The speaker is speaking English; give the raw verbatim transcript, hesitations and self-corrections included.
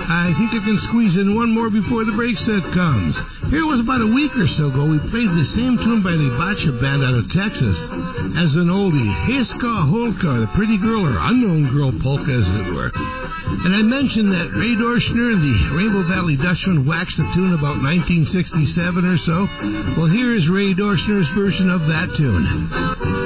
I think I can squeeze in one more before the break set comes. Here was about a week or so ago. We played the same tune by the Bacha Band out of Texas as an oldie, Heska Holka, the pretty girl or unknown girl polka, as it were. And I mentioned that Ray Dorschner and the Rainbow Valley Dutchman waxed the tune about nineteen sixty-seven or so. Well, here is Ray Dorschner's version of that tune.